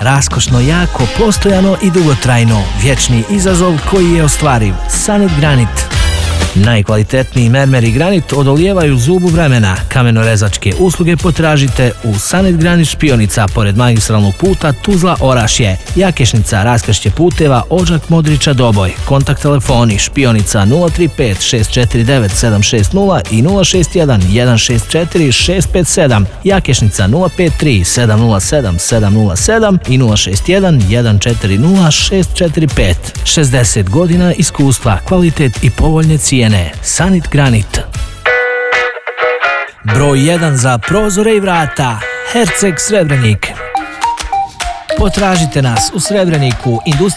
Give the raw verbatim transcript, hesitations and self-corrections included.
Raskošno, jako, postojano i dugotrajno. Vječni izazov koji je ostvariv. Sanit Granit. Najkvalitetniji mermer i granit odolijevaju zubu vremena. Kamenorezačke usluge potražite u Sanit Granit Špionica pored magistralnog puta Tuzla-Orašje. Jakešnica, raskršće puteva Odžak Modrića Doboj. Kontakt telefoni Špionica nula tri pet šest četiri devet sedam šest nula i nula šest jedan jedan šest četiri šest pet sedam. Jakešnica nula pet tri sedam nula sedam sedam nula sedam i nula šest jedan jedan četiri nula šest četiri pet. šezdeset godina iskustva, kvalitet i povoljne cijene. Sanit Granit. Broj jedan za prozore i vrata. Herceg Srebrenik. Potražite nas u Srebreniku, industrijski